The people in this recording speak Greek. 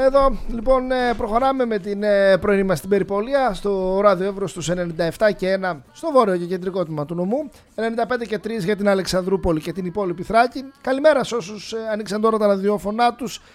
εδώ. Λοιπόν, προχωράμε με την πρωινή μας την περιπολία στο ράδιο Εύρος στους 97 και 1 στο βόρειο και κεντρικό τμήμα του νομού, 95 και 3 για την Αλεξανδρούπολη και την υπόλοιπη Θράκη. Καλημέρα σε όσους ανοίξαν τώρα τα ραδιόφωνά τους